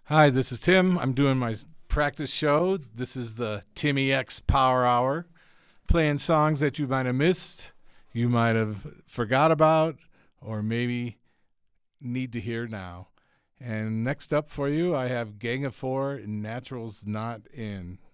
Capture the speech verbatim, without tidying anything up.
Hi, this is Tim. I'm doing my practice show. This is the Timmy X Power Hour, playing songs that you might have missed, you might have forgot about, or maybe need to hear now. And next up for you, I have Gang of Four, Naturals Not In.